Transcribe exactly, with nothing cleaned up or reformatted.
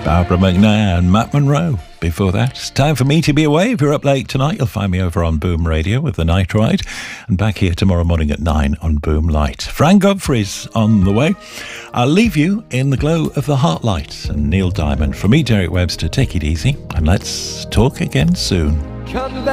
Barbara McNair and Matt Monro. Before that, it's time for me to be away. If you're up late tonight, you'll find me over on Boom Radio with The Night Ride, and back here tomorrow morning at nine on Boom Light. Fran Godfrey's on the way. I'll leave you in the glow of the Heartlight and Neil Diamond. For me, Derek Webster, take it easy, and let's talk again soon.